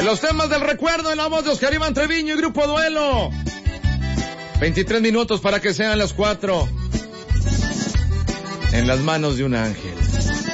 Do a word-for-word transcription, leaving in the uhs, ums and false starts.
Los temas del recuerdo en la voz de Oscar Iván Treviño y Grupo Duelo. veintitrés minutos para que sean las cuatro. En las manos de un ángel.